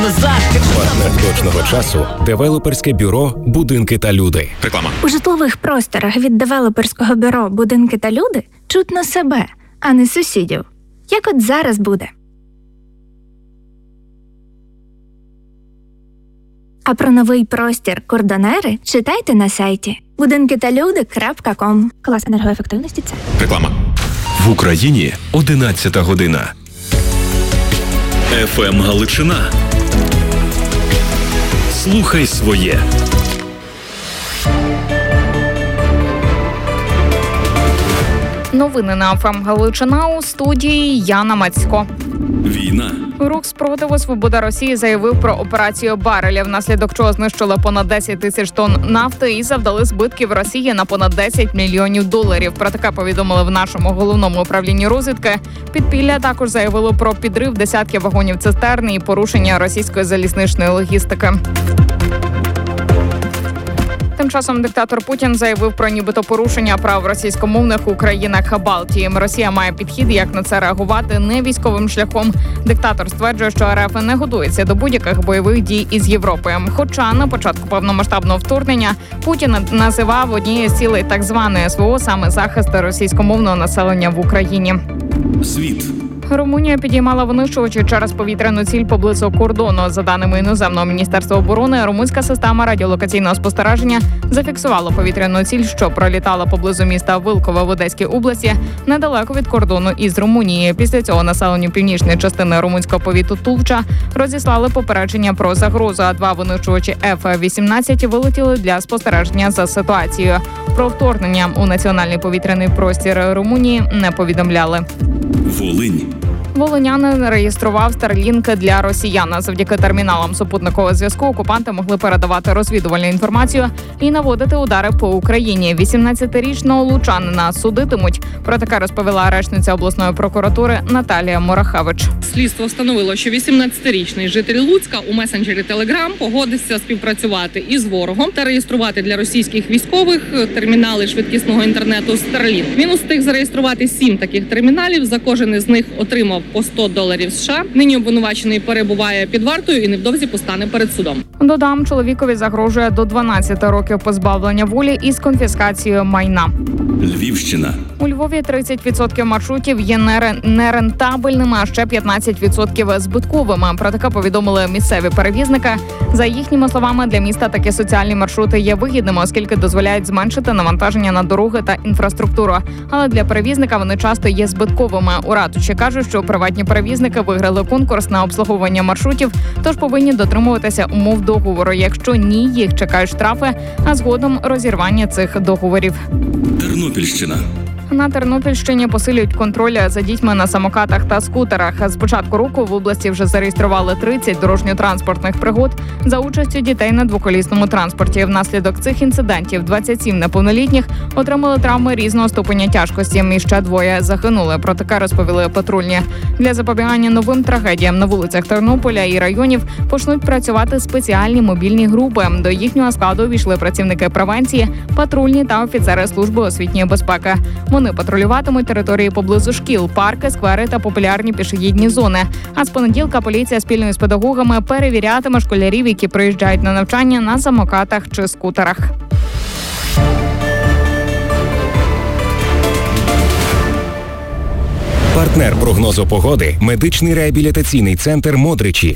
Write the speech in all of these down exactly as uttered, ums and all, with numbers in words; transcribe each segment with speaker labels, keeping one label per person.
Speaker 1: Партнер точного часу – девелоперське бюро «Будинки та люди».
Speaker 2: Реклама.
Speaker 3: У житлових просторах від девелоперського бюро «Будинки та люди» чутно себе, а не сусідів. Як от зараз буде. А про новий простір «Кордонери» читайте на сайті будинки та люди крапка ком. Клас енергоефективності – це.
Speaker 2: Реклама.
Speaker 4: В Україні одинадцята година.
Speaker 2: еф ем Галичина. Слухай своє.
Speaker 5: Новини на еф ем Галичина, у студії Яна Мацько.
Speaker 2: Війна.
Speaker 5: Рух спротиву «Свобода Росії» заявив про операцію «Барелів», внаслідок чого знищили понад десять тисяч тонн нафти і завдали збитків Росії на понад десять мільйонів доларів. Про таке повідомили в нашому головному управлінні розвідки. Підпілля також заявило про підрив десятків вагонів цистерни і порушення російської залізничної логістики. Тим часом диктатор Путін заявив про нібито порушення прав російськомовних у країнах Балтії. Росія має підхід, як на це реагувати, не військовим шляхом. Диктатор стверджує, що ер еф не готується до будь-яких бойових дій із Європою. Хоча на початку повномасштабного вторгнення Путін називав однією з цілей так званої ес ве о саме захист російськомовного населення в Україні.
Speaker 2: Світ.
Speaker 5: Румунія підіймала винищувачі через повітряну ціль поблизу кордону. За даними іноземного міністерства оборони, румунська система радіолокаційного спостереження зафіксувала повітряну ціль, що пролітала поблизу міста Вилкове в Одеській області, недалеко від кордону із Румунією. Після цього населенню північної частини румунського повіту Тулча розіслали попередження про загрозу, а два винищувачі еф вісімнадцять вилетіли для спостереження за ситуацією. Про вторгнення у національний повітряний простір Румунії не повідомляли.
Speaker 2: Волинь.
Speaker 5: Волинянин реєстрував Starlink для росіян. Завдяки терміналам супутникового зв'язку окупанти могли передавати розвідувальну інформацію і наводити удари по Україні. вісімнадцятирічного лучанина судитимуть. Про таке розповіла речниця обласної прокуратури Наталія Мурахевич.
Speaker 6: Слідство встановило, що вісімнадцятирічний житель Луцька у месенджері Telegram погодився співпрацювати із ворогом та реєструвати для російських військових термінали швидкісного інтернету Starlink. Він устиг зареєструвати сім таких терміналів. За кожен із них отримав по сто доларів США. Нині обвинувачений перебуває під вартою і невдовзі постане перед судом.
Speaker 5: Додам, чоловікові загрожує до дванадцяти років позбавлення волі із конфіскацією майна.
Speaker 2: Львівщина.
Speaker 5: У Львові тридцять відсотків маршрутів є нерентабельними, а ще п'ятнадцять відсотків збитковими. Про таке повідомили місцеві перевізники. За їхніми словами, для міста такі соціальні маршрути є вигідними, оскільки дозволяють зменшити навантаження на дороги та інфраструктуру. Але для перевізника вони часто є збитковими. У ратуші кажуть, що приватні перевізники виграли конкурс на обслуговування маршрутів, тож повинні дотримуватися умов договору. Якщо ні, їх чекають штрафи, а згодом розірвання цих договорів.
Speaker 2: Тернопільщина.
Speaker 5: На Тернопільщині посилюють контроль за дітьми на самокатах та скутерах. З початку року в області вже зареєстрували тридцять дорожньо-транспортних пригод за участю дітей на двоколісному транспорті. Внаслідок цих інцидентів двадцять сім неповнолітніх отримали травми різного ступеня тяжкості. І ще двоє загинули. Про таке розповіли патрульні. Для запобігання новим трагедіям на вулицях Тернополя і районів почнуть працювати спеціальні мобільні групи. До їхнього складу увійшли працівники превенції, патрульні та офіцери служби освітньої безпеки. Вони патрулюватимуть території поблизу шкіл, парки, сквери та популярні пішохідні зони. А з понеділка поліція спільно з педагогами перевірятиме школярів, які приїжджають на навчання на самокатах чи скутерах.
Speaker 1: Партнер прогнозу погоди – медичний реабілітаційний центр «Модричі».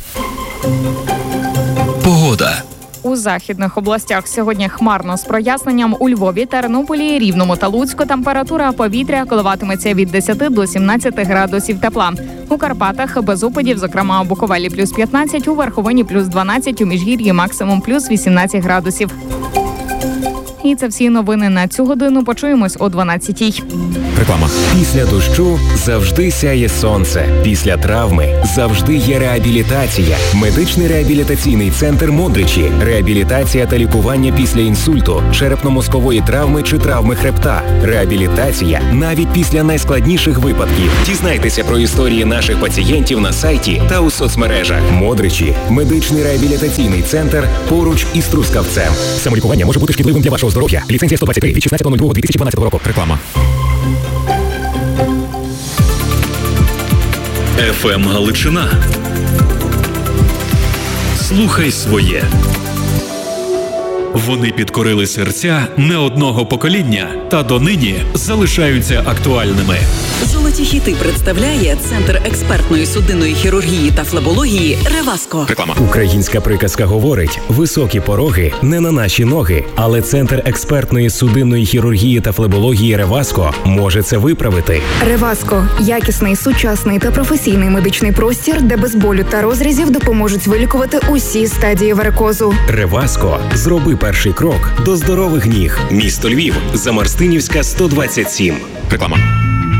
Speaker 4: Погода.
Speaker 5: У західних областях сьогодні хмарно з проясненням. У Львові, Тернополі, Рівному та Луцьку температура повітря коливатиметься від десяти до сімнадцяти градусів тепла. У Карпатах без опадів, зокрема у Буковелі плюс п'ятнадцять, у Верховині плюс дванадцять, у Міжгір'ї максимум плюс вісімнадцять градусів. І це всі новини на цю годину. Почуємось о дванадцятій.
Speaker 2: Реклама.
Speaker 1: Після дощу завжди сяє сонце. Після травми завжди є реабілітація. Медичний реабілітаційний центр «Модричі». Реабілітація та лікування після інсульту, черепно-мозкової травми чи травми хребта. Реабілітація навіть після найскладніших випадків. Дізнайтеся про історії наших пацієнтів на сайті та у соцмережах. «Модричі» – медичний реабілітаційний центр поруч із Трускавцем. Самолікування може бути шкідливим для вашого здоров'я. Ліцензія сто двадцять три від шістнадцятого лютого дві тисячі дванадцятого року.
Speaker 2: Реклама. еф ем Галичина.
Speaker 4: Слухай своє. Вони підкорили серця не одного покоління та донині залишаються актуальними.
Speaker 7: Золоті хіти представляє Центр експертної судинної хірургії та флебології «Реваско».
Speaker 4: Реклама.
Speaker 1: Українська приказка говорить: високі пороги не на наші ноги. Але Центр експертної судинної хірургії та флебології «Реваско» може це виправити.
Speaker 8: Реваско – якісний, сучасний та професійний медичний простір, де без болю та розрізів допоможуть вилікувати усі стадії варикозу.
Speaker 1: «Реваско» – зроби перший крок до здорових ніг. Місто Львів, Замарстинівська, сто двадцять сім.
Speaker 4: Реклама.